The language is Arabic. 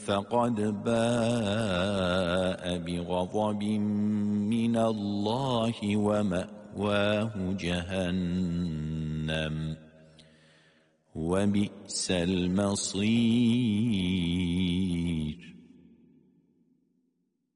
فقد باء بغضب من الله ومأواه جهنم وبئس المصير.